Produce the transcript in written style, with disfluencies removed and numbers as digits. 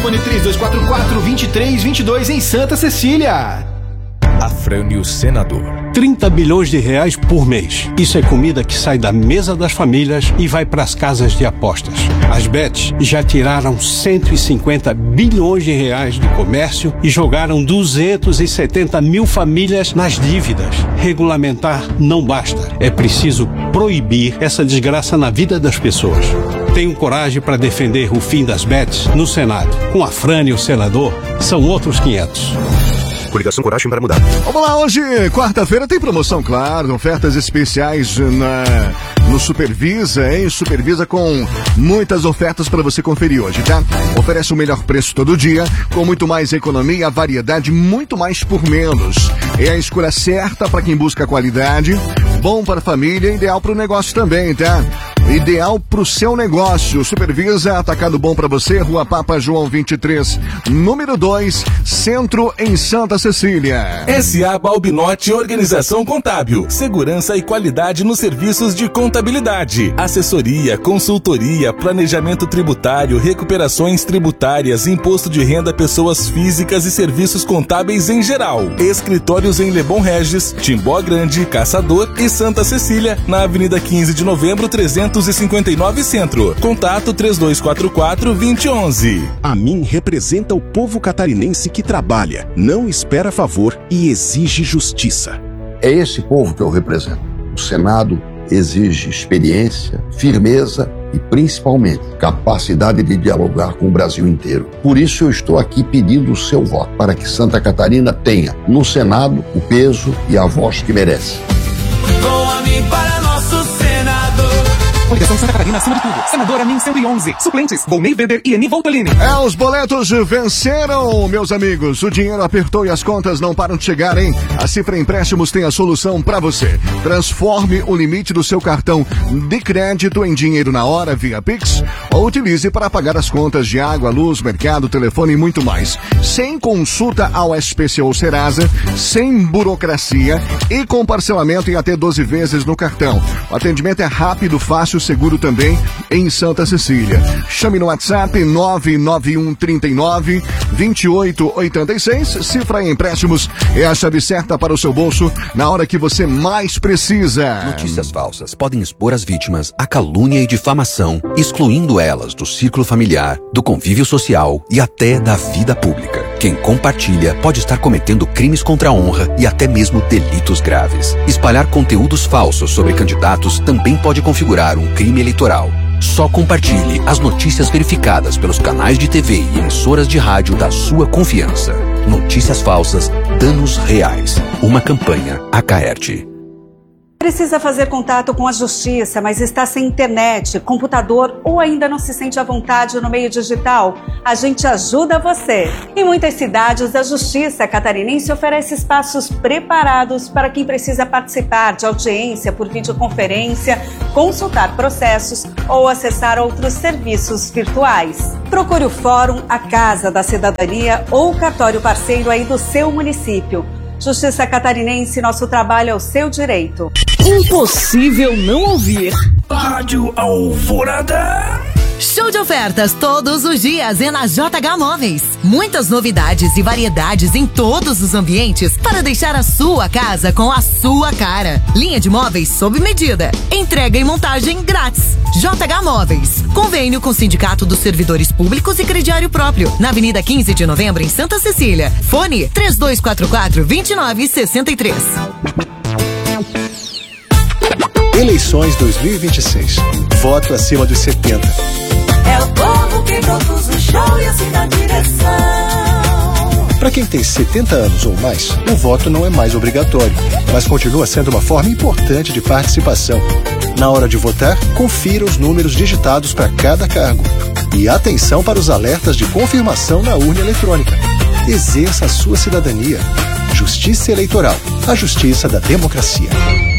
Telefone 3244-2322 em Santa Cecília. Afrânio Senador. 30 bilhões de reais por mês. Isso é comida que sai da mesa das famílias e vai para as casas de apostas. As bets já tiraram 150 bilhões de reais do comércio e jogaram 270 mil famílias nas dívidas. Regulamentar não basta. É preciso proibir essa desgraça na vida das pessoas. Tenho coragem para defender o fim das bets no Senado. Com Afrânio Senador, são outros 500. Coligação Coragem para Mudar. Vamos lá, hoje, quarta-feira, tem promoção, claro, ofertas especiais no Supervisa, hein? Supervisa com muitas ofertas para você conferir hoje, tá? Oferece o melhor preço todo dia, com muito mais economia, variedade, muito mais por menos. É a escolha certa para quem busca qualidade, bom para a família, ideal para o negócio também, tá? Ideal pro seu negócio. Supervisa, atacado bom pra você, Rua Papa João 23, número 2, Centro, em Santa Cecília. S.A. Balbinotti Organização Contábil. Segurança e qualidade nos serviços de contabilidade. Assessoria, consultoria, planejamento tributário, recuperações tributárias, imposto de renda, pessoas físicas e serviços contábeis em geral. Escritórios em Lebon Regis, Timbó Grande, Caçador e Santa Cecília, na Avenida 15 de Novembro, 359 Centro. Contato 3244-2011. A mim representa o povo catarinense que trabalha, não espera favor e exige justiça. É esse povo que eu represento. O Senado exige experiência, firmeza e, principalmente, capacidade de dialogar com o Brasil inteiro. Por isso eu estou aqui pedindo o seu voto, para que Santa Catarina tenha, no Senado, o peso e a voz que merece. Com a mim para nosso Senado. Coligação Santa Catarina acima de tudo. Senadora Min 111. Suplentes: Volney Weber e Eni Voltolini. Os boletos venceram, meus amigos. O dinheiro apertou e as contas não param de chegar, hein? A Cifra Empréstimos tem a solução pra você. Transforme o limite do seu cartão de crédito em dinheiro na hora via Pix ou utilize para pagar as contas de água, luz, mercado, telefone e muito mais. Sem consulta ao SPC ou Serasa, sem burocracia e com parcelamento em até 12 vezes no cartão. O atendimento é rápido, fácil, seguro também em Santa Cecília. Chame no WhatsApp 99139-2886. Cifra Empréstimos é a chave certa para o seu bolso na hora que você mais precisa. Notícias falsas podem expor as vítimas à calúnia e difamação, excluindo elas do círculo familiar, do convívio social e até da vida pública. Quem compartilha pode estar cometendo crimes contra a honra e até mesmo delitos graves. Espalhar conteúdos falsos sobre candidatos também pode configurar um crime eleitoral. Só compartilhe as notícias verificadas pelos canais de TV e emissoras de rádio da sua confiança. Notícias falsas, danos reais. Uma campanha Acaerte. Precisa fazer contato com a justiça, mas está sem internet, computador ou ainda não se sente à vontade no meio digital? A gente ajuda você. Em muitas cidades, a Justiça Catarinense oferece espaços preparados para quem precisa participar de audiência por videoconferência, consultar processos ou acessar outros serviços virtuais. Procure o Fórum, a Casa da Cidadania ou o cartório parceiro aí do seu município. Justiça Catarinense, nosso trabalho é o seu direito. Impossível não ouvir. Rádio Alvorada. Show de ofertas todos os dias é na JH Móveis. Muitas novidades e variedades em todos os ambientes para deixar a sua casa com a sua cara. Linha de móveis sob medida. Entrega e montagem grátis. JH Móveis. Convênio com o Sindicato dos Servidores Públicos e Crediário Próprio. Na Avenida 15 de Novembro, em Santa Cecília. Fone 3244-2963. Eleições 2026. Voto acima dos 70. É o povo que produz o show e assim na direção. Para quem tem 70 anos ou mais, o voto não é mais obrigatório, mas continua sendo uma forma importante de participação. Na hora de votar, confira os números digitados para cada cargo. E atenção para os alertas de confirmação na urna eletrônica. Exerça a sua cidadania. Justiça Eleitoral, a justiça da democracia.